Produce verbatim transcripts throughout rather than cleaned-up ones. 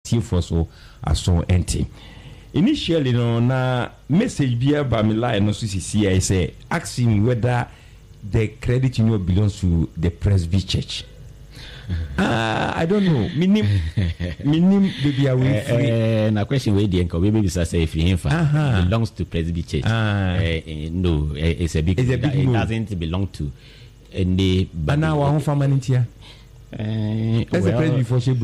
tie for so aso enti initially no na message be about me line no so see I say asking whether the credit union belongs to the Presby Church. Ah, I don't know. Minim, minim, baby, are we free? Uh, na question we dey enko we baby say if him belongs to Presby Church. Uh, uh, no, it's a big. It's a big it move. Doesn't belong to any. But now our family in here. Uh, That's well, the Presby for she.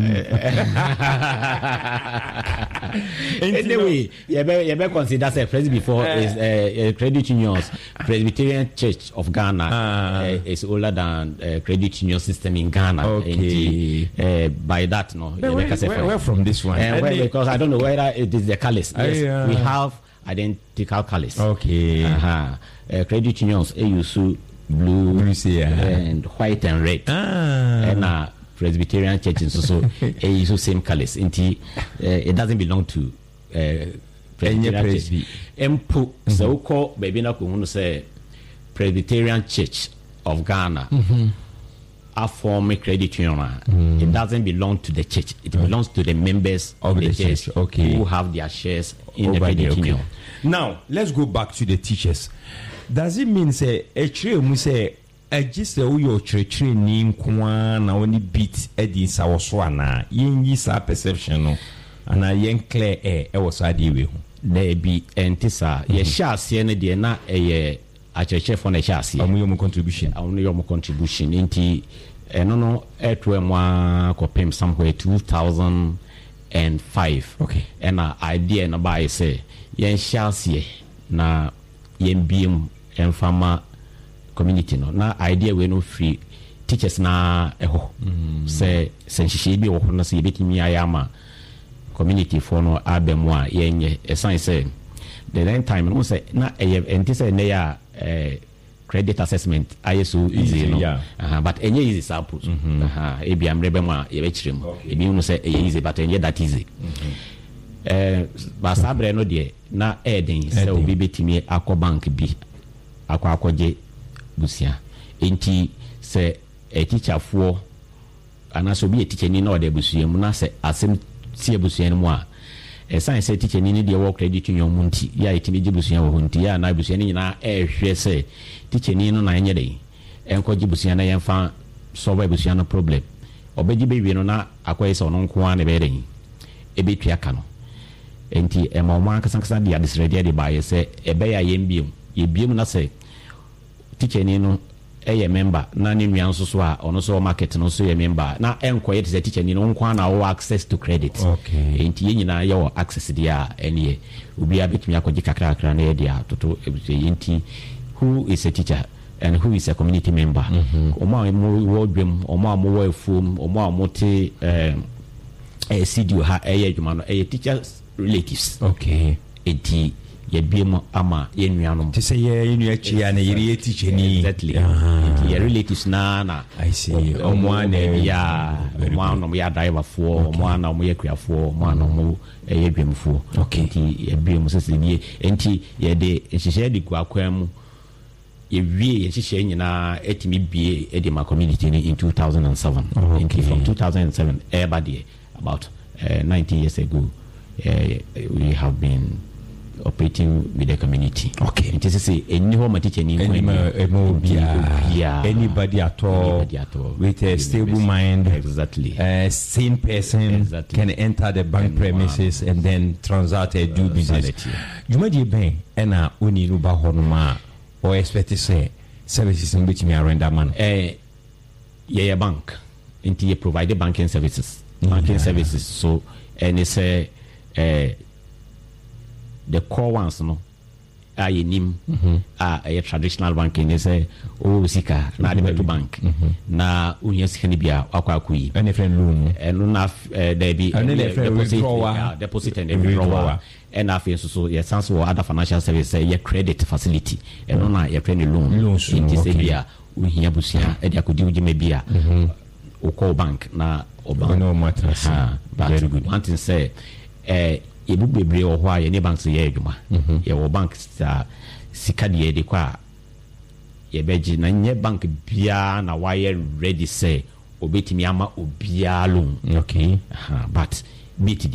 Anyway, you better you better consider say Presby before uh, is uh, uh, credit unions. Presbyterian Church of Ghana uh, uh, is older than uh, credit union system in Ghana. Okay. And, uh, by that, no. Where, where, where, where from this one? Uh, well, because I don't know whether it is the colours. Yes, I, uh, we have identical colours. Okay. Uh-huh. Uh, credit unions A U S U blue, blue say, uh, and white and red. Ah. And uh, Presbyterian Church is also A U S U same colours. Inti, uh, it doesn't belong to uh, Presbyterian Church. Empo so called baby na ko say Presbyterian Church of Ghana. Mm-hmm. A form a credit union. Mm. It doesn't belong to the church. It okay. belongs to the members of, of the, the church, church okay. who have their shares in Over the credit okay. union. Now let's go back to the teachers. Does it mean say a tree mu say a just say your church name kwa na only beat edi sawoso ana yen yi sa perception no ana yen clear air e was adi we ho there be entisa ye sha se ne de na eye a church for na sha se amu yo contribution amu yo contribution nti eno no eto emwa kopem somewhere two thousand five. Okay. And uh, idea na ba say yen sha se na yen biem en fama community no na idea we no free teachers na eho mm. say senhihye bi wo ho na say betimi ayama community for no abemu a yenye esan say the then time no say na e enti say na ya eh, credit assessment ayeso easy, easy no yeah. uh-huh, but enye easy samples mm-hmm. uh-huh, e bia mrebemu a ye be kirem e bi no say e easy but enye that easy mm-hmm. eh ba sabre no de na eden say obi betimi akọ bank bi akọ akọje busia enti se a teacher for anaso bi a teacher ni na o de busia mu na se asem tie busia no mu a e san se teacher ni ni de work credit union mu nti ya etimi gi busia wo nti ya na busia ni na e hwe se teacher ni no na enye de enko gi busia na yen fa solve busia no problem obeji be wi no na akoye se ono nko a na be den e be twa ka no enti e ma o man kasankasa dia disredia de ba ye se e be ya yen biem ye biem na se teacher ni no a member na ni nwan so so a ono so market no so ye member na enkoye te teacher ni no nkwa na wo access to credit okay enti ye nyina ye wo access dia ene obi abetumi akoji kakra kakra na ye dia toto enti who is a teacher and who is a community member omo mm-hmm. wo dwem omo mo wo efum omo amote eh eh studio ha eh adwuma no eh teachers relatives okay enti ye biem ama ye nuanom to say ye nu achi ya na ye teacher ni exactly uh-huh. Ye relatives na na I see omo na ya omo anom ya driver for omo ana omo ye kuafo omo ana omo ye dwemfo okay enti ye biem so se bi enti ye de nhihye de kwakwa mu ye wie ye nhihye nyina etimi bie e de ma community ni in two thousand seven okay. Enti from two thousand seven everybody about uh, nineteen years ago uh, we have been operating with the community. Okay. It is say any home teacher ni anybody at all, anybody at all with a stable mind, exactly. A sane person exactly. Can enter the bank and premises one. And then transact and do uh, business. You might be and a uni ruba honoma or expect to say services in which me are render man. Eh, yeah, bank. Into you provide banking services, banking yeah. services. So and it's a uh, the core ones no are nim mm-hmm. are a traditional banking is a oh sika na de to bank mm-hmm. na unya sika ni bia akwa akui any friend loan and na there be deposit yeah, deposit and withdrawal and after so so yes sans or other financial service say your credit facility and no na your friend loan in this area uhia busia e de akodi ugime bia o call bank na o bank no matter very good one thing say eh ebu bebre o ho aye ne bank se ye adwuma ye wo bank sa sika de de kwa ye beji na nye bank bia na wire ready say obetimi ama obia loan okay uh, but bit